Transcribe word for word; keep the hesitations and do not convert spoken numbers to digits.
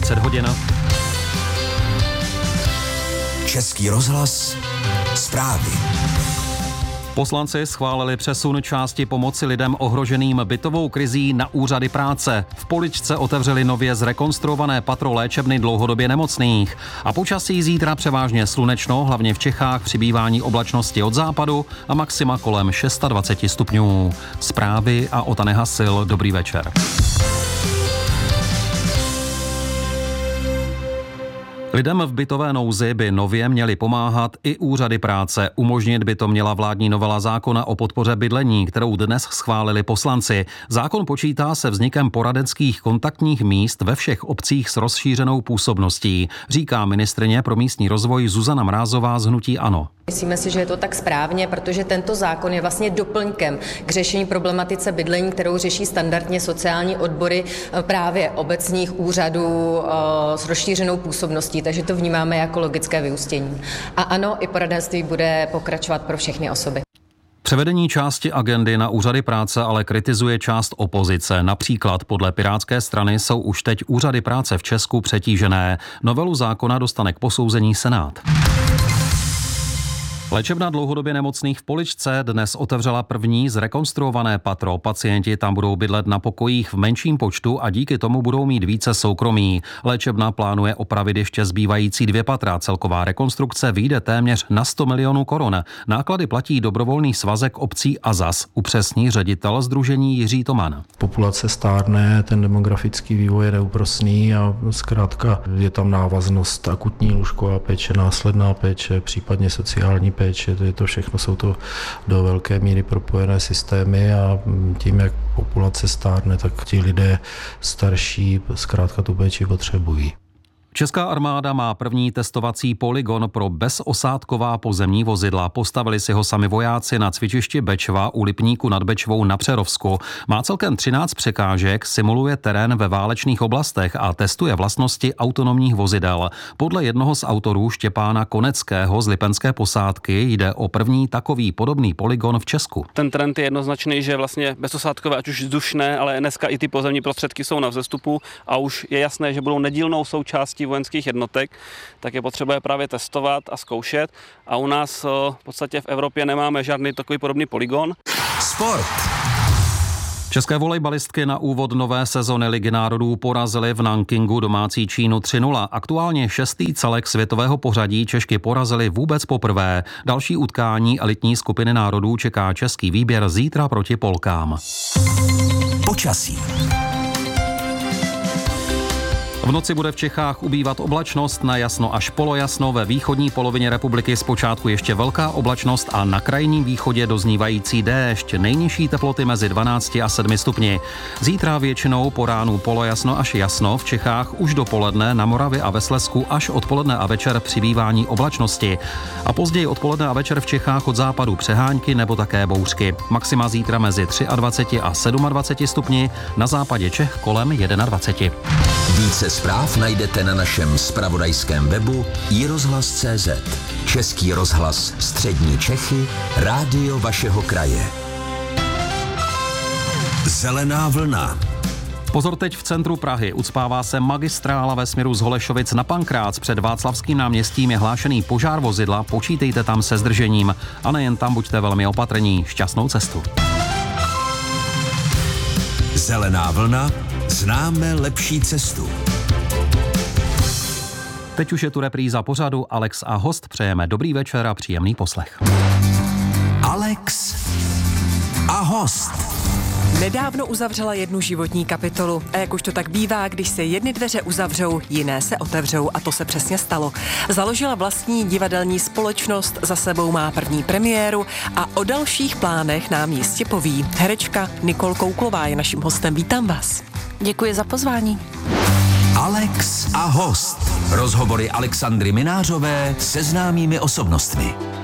dvacet hodin. Český rozhlas, zprávy. Poslanci schválili přesun části pomoci lidem ohroženým bytovou krizí na úřady práce. V Poličce otevřeli nově zrekonstruované patro léčebny dlouhodobě nemocných. A počasí zítra převážně slunečno, hlavně v Čechách přibývání oblačnosti od západu a maxima kolem dvacet šest stupňů. Zprávy a Ota Nehasil, dobrý večer. Lidem v bytové nouzi by nově měly pomáhat i úřady práce. Umožnit by to měla vládní novela zákona o podpoře bydlení, kterou dnes schválili poslanci. Zákon počítá se vznikem poradenských kontaktních míst ve všech obcích s rozšířenou působností, říká ministryně pro místní rozvoj Zuzana Mrázová z hnutí ANO. Myslíme si, že je to tak správně, protože tento zákon je vlastně doplňkem k řešení problematice bydlení, kterou řeší standardně sociální odbory právě obecních úřadů s rozšířenou působností, takže to vnímáme jako logické vyústění. A ano, i poradenství bude pokračovat pro všechny osoby. Převedení části agendy na úřady práce ale kritizuje část opozice. Například podle Pirátské strany jsou už teď úřady práce v Česku přetížené. Novelu zákona dostane k posouzení Senát. Léčebna dlouhodobě nemocných v Poličce dnes otevřela první zrekonstruované patro. Pacienti tam budou bydlet na pokojích v menším počtu a díky tomu budou mít více soukromí. Léčebna plánuje opravit ještě zbývající dvě patra. Celková rekonstrukce vyjde téměř na sto milionů korun. Náklady platí dobrovolný svazek obcí A Z A S, upřesní ředitel sdružení Jiří Toman. Populace stárne, ten demografický vývoj je neúprosný a zkrátka je tam návaznost akutní lůžková péče, následná péče, případně sociální péče. Péče, to všechno jsou to do velké míry propojené systémy a tím, jak populace stárne, tak ti lidé starší zkrátka tu péči potřebují. Česká armáda má první testovací polygon pro bezosádková pozemní vozidla. Postavili si ho sami vojáci na cvičišti Bečva u Lipníku nad Bečvou na Přerovsku. Má celkem třináct překážek, simuluje terén ve válečných oblastech a testuje vlastnosti autonomních vozidel. Podle jednoho z autorů Štěpána Koneckého z Lipenské posádky jde o první takový podobný polygon v Česku. Ten trend je jednoznačný, že vlastně bezosádkové, ať už vzdušné, ale dneska i ty pozemní prostředky jsou na vzestupu a už je jasné, že budou nedílnou součástí vojenských jednotek, tak je potřeba je právě testovat a zkoušet. A u nás v podstatě v Evropě nemáme žádný takový podobný polygon. Sport. České volejbalistky na úvod nové sezony Ligy národů porazily v Nankingu domácí Čínu tři nula. Aktuálně šestý celek světového pořadí Češky porazily vůbec poprvé. Další utkání elitní skupiny národů čeká český výběr zítra proti Polkám. Počasí. V noci bude v Čechách ubývat oblačnost, na jasno až polojasno, ve východní polovině republiky zpočátku ještě velká oblačnost a na krajním východě doznívající déšť, nejnižší teploty mezi dvanácti a sedmi stupni. Zítra většinou po ránu polojasno až jasno, v Čechách už dopoledne, na Moravě a ve Slezsku až odpoledne a večer přibývání oblačnosti. A později odpoledne a večer v Čechách od západu přehánky nebo také bouřky. Maxima zítra mezi dvaceti třemi a dvaceti sedmi stupni, na západě Čech kolem dvacet jedna. Více zpráv najdete na našem zpravodajském webu i rozhlas tečka cé zet. Český rozhlas Střední Čechy, rádio vašeho kraje. Zelená vlna. Pozor teď v centru Prahy. Ucpává se magistrála ve směru z Holešovic na Pankrác. Před Václavským náměstím je hlášený požár vozidla. Počítejte tam se zdržením. A nejen tam, buďte velmi opatrní. Šťastnou cestu. Zelená vlna. Známe lepší cestu. Teď už je tu repríza pořadu Alex a host. Přejeme dobrý večer a příjemný poslech. Alex a host. Nedávno uzavřela jednu životní kapitolu a jak už to tak bývá, když se jedny dveře uzavřou, jiné se otevřou a to se přesně stalo. Založila vlastní divadelní společnost, za sebou má první premiéru a o dalších plánech nám jistě poví. Herečka Nikol Kouklová je naším hostem. Vítám vás. Děkuji za pozvání. Alex a host. Rozhovory Alexandry Minářové se známými osobnostmi.